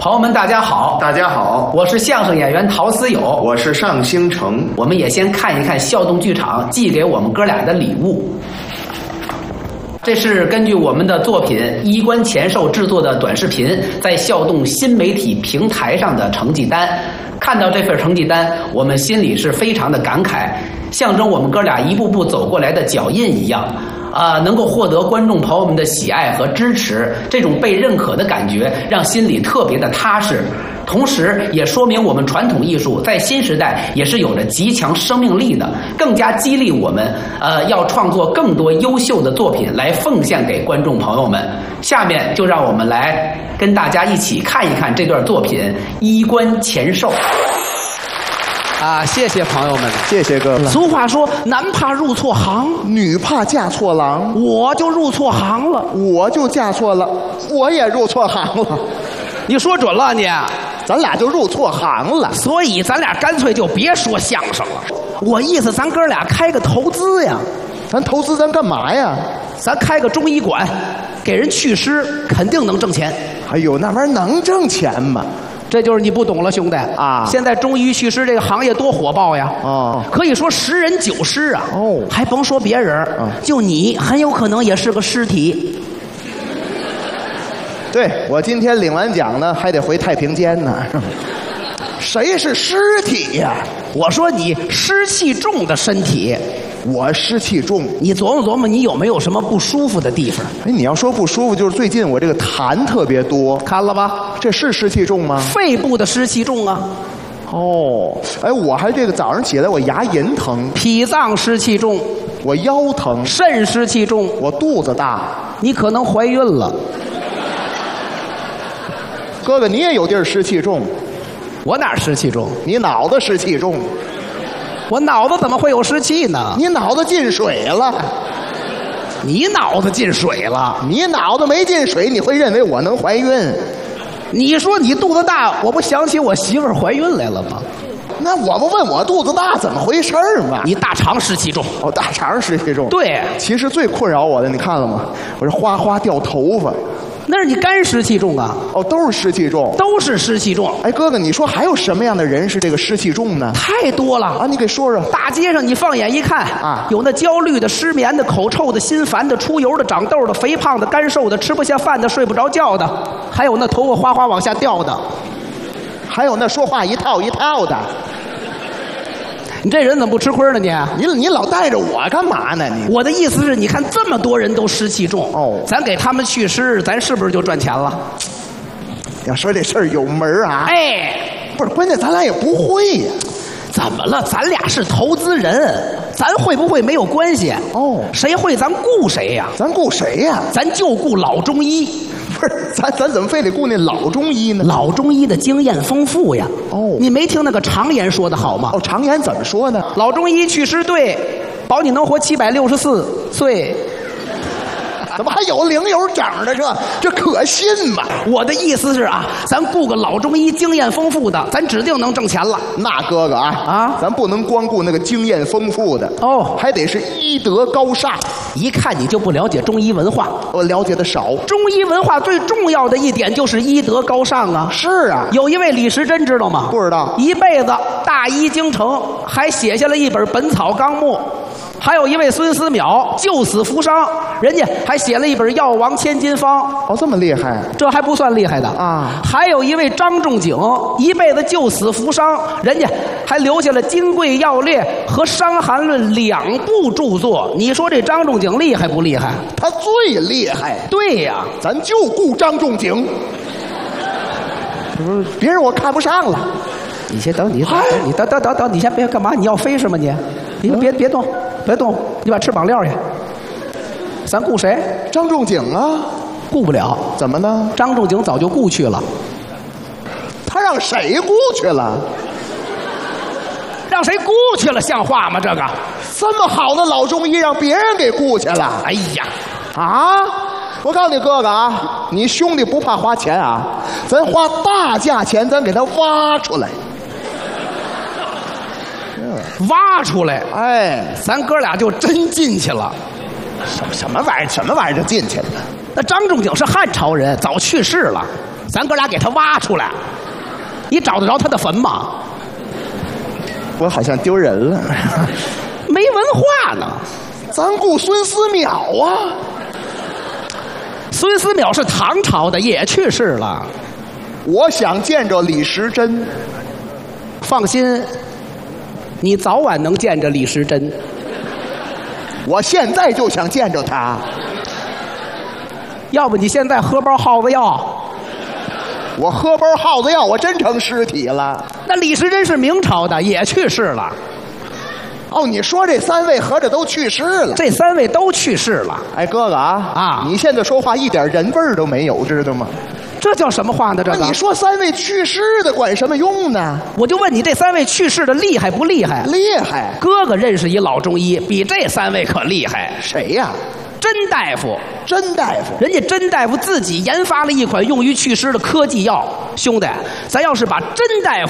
朋友们，大家好！ 大家好， 我是相声演员陶思友， 我是尚兴成。 我们也先看一看孝动剧场寄给我们哥俩的礼物。这是根据我们的作品《衣冠前寿》制作的短视频，在孝动新媒体平台上的成绩单。看到这份成绩单，我们心里是非常的感慨，象征我们哥俩一步步走过来的脚印一样。能够获得观众朋友们的喜爱和支持，这种被认可的感觉让心里特别的踏实，同时也说明我们传统艺术在新时代也是有着极强生命力的，更加激励我们要创作更多优秀的作品来奉献给观众朋友们。下面就让我们来跟大家一起看一看这段作品《衣冠前寿》。谢谢朋友们， 谢谢哥哥。 俗话说，男怕入错行， 女怕嫁错郎， 我就入错行了， 我就嫁错了，我也入错行了。 你说准了你， 咱俩就入错行了。 所以咱俩干脆就别说相声了。我意思，咱哥俩开个投资呀。 咱投资咱干嘛呀？ 咱开个中医馆，给人祛湿，肯定能挣钱。 哎呦，那玩意儿能挣钱吗？ 这就是你不懂了，兄弟啊！ 现在中医祛湿这个行业多火爆呀！ 哦， 可以说10人9尸啊！ 哦， 还甭说别人，就你很有可能也是个尸体。 对，我今天领完奖呢，还得回太平间呢。谁是尸体呀？ 我说你湿气重的身体。 我湿气重， 你琢磨琢磨，你有没有什么不舒服的地方？ 哎，你要说不舒服，就是最近我这个痰特别多， 看了吧？ 这是湿气重吗？ 肺部的湿气重啊。 哦，哎，我还这个早上起来我牙龈疼， 脾脏湿气重， 我腰疼， 肾湿气重， 我肚子大， 你可能怀孕了。 哥哥，你也有地儿湿气重， 我哪儿湿气重？ 你脑子湿气重。 我脑子怎么会有湿气呢？ 你脑子进水了。 你脑子进水了？ 你脑子没进水，你会认为我能怀孕？ 你说你肚子大，我不想起我媳妇儿怀孕来了吗？ 那我不问我肚子大怎么回事吗？ 你大肠湿气重。 哦，大肠湿气重。 对， 其实最困扰我的，你看了吗？我这哗哗掉头发。 那是你肝湿气重啊！ 哦，都是湿气重， 都是湿气重。 哎，哥哥，你说还有什么样的人是这个湿气重呢？ 太多了啊！你给说说。 大街上你放眼一看啊， 有那焦虑的、失眠的、口臭的、心烦的、出油的、长痘的、肥胖的、干瘦的、吃不下饭的、睡不着觉的，还有那头发哗哗往下掉的， 还有那说话一套一套的。 你这人怎么不吃亏呢你老带着我干嘛呢？ 我的意思是，你看这么多人都湿气重，咱给他们祛湿，咱是不是就赚钱了？ 要说这事儿有门啊！ 哎， 不是，关键咱俩也不会呀。 怎么了？咱俩是投资人，咱会不会没有关系？ 哦， 谁会咱雇谁呀？ 咱雇谁呀？ 咱就雇老中医。 不是，咱怎么非得雇那老中医呢？ 老中医的经验丰富呀。 哦， 你没听那个常言说的好吗？ 哦，常言怎么说呢？ 老中医祛湿对，保你能活764岁。 怎么还有零有整的这可信吗？ 我的意思是啊，咱雇个老中医经验丰富的，咱指定能挣钱了。 那哥哥啊，咱不能光顾那个经验丰富的哦， 还得是医德高尚。 一看你就不了解中医文化。 我了解的少。 中医文化最重要的一点就是医德高尚啊。 是啊， 有一位李时珍知道吗？ 不知道。 一辈子大医精诚，还写下了一本《本草纲目》。还有一位孙思邈救死扶伤，人家还写了一本《药王千金方》。 哦，这么厉害？ 这还不算厉害的啊！还有一位张仲景，一辈子救死扶伤，人家还留下了《金匮要略》和《伤寒论》2部著作。你说这张仲景厉害不厉害？ 他最厉害。 对呀， 咱就雇张仲景。不是，别人我看不上了。 你先等，你等，你先别干嘛？你要飞是吗你？你别动，别动，你把翅膀撂下。咱雇谁？ 张仲景啊， 雇不了。 怎么呢？ 张仲景早就雇去了。 他让谁雇去了？ 让谁雇去了？像话吗？这个这么好的老中医让别人给雇去了？ 哎呀， 啊！我告诉你哥哥啊，你兄弟不怕花钱啊，咱花大价钱，咱给他挖出来。 挖出来， 哎， 咱哥俩就真进去了。 什么玩意儿？什么玩意儿就进去了？ 那张仲景是汉朝人，早去世了。 咱哥俩给他挖出来。你找得着他的坟吗？ 我好像丢人了， 没文化呢。 咱顾孙思邈啊， 孙思邈是唐朝的，也去世了。 我想见着李时珍。 放心，你早晚能见着李时珍。 我现在就想见着他。 要不你现在喝包耗子药？ 我喝包耗子药，我真成尸体了。 那李时珍是明朝的，也去世了。 哦，你说这3位合着都去世了？ 这3位都去世了。 哎，哥哥啊你现在说话一点人味儿都没有，知道吗？ 这叫什么话呢？这个你说3位去世的管什么用呢？ 我就问你，这3位去世的厉害不厉害？ 厉害。 哥哥认识一老中医，比这3位可厉害。 谁呀？ 甄大夫。 甄大夫， 人家甄大夫自己研发了一款用于祛湿的科技药。兄弟，咱要是把甄大夫